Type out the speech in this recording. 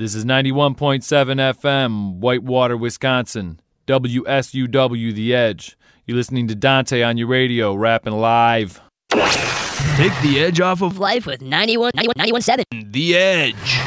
This is 91.7 FM, Whitewater, Wisconsin. WSUW The Edge. You're listening to Dante on your radio, rapping live. Take the edge off of life with 91.7 The Edge.